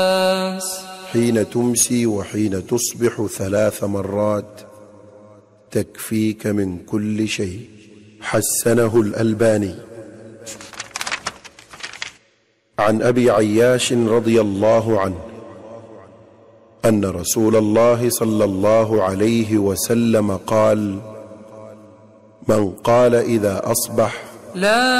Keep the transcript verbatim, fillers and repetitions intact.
حين تمسي وحين تصبح ثلاث مرات تكفيك من كل شيء. حسنه الألباني. عن أبي عياش رضي الله عنه أن رسول الله صلى الله عليه وسلم قال: من قال إذا أصبح: لا